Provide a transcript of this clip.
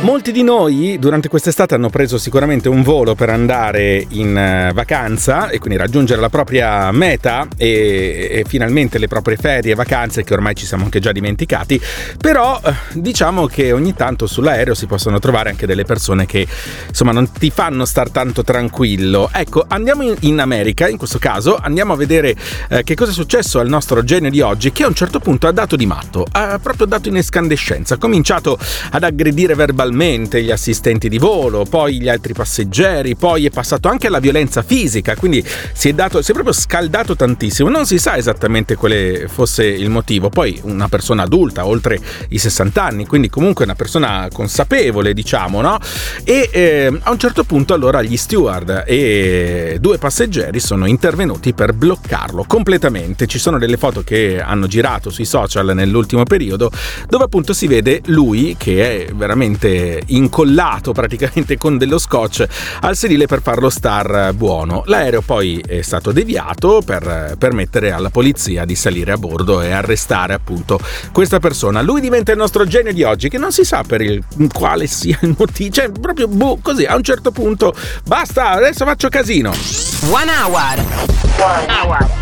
Molti di noi durante quest'estate hanno preso sicuramente un volo per andare in vacanza e quindi raggiungere la propria meta e finalmente le proprie ferie e vacanze che ormai ci siamo anche già dimenticati, però diciamo che ogni tanto sull'aereo si possono trovare anche delle persone che insomma non ti fanno star tanto tranquillo. Ecco, andiamo in America, in questo caso andiamo a vedere che cosa è successo al nostro genio di oggi, che a un certo punto ha dato di matto, ha proprio dato in escandescenza, ha cominciato ad aggredire verbalmente gli assistenti di volo, poi gli altri passeggeri, poi è passato anche alla violenza fisica, quindi si è proprio scaldato tantissimo. Non si sa esattamente quale fosse il motivo. Poi una persona adulta, oltre i 60 anni, quindi comunque una persona consapevole, diciamo, no? E a un certo punto allora gli steward e 2 passeggeri sono intervenuti per bloccarlo completamente. Ci sono delle foto che hanno girato sui social nell'ultimo periodo dove appunto si vede lui che è veramente incollato praticamente con dello scotch al sedile per farlo star buono. L'aereo poi è stato deviato per permettere alla polizia di salire a bordo e arrestare appunto questa persona. Lui diventa il nostro genio di oggi, che non si sa per il quale sia il motivo, cioè proprio così a un certo punto basta, adesso faccio casino. One hour.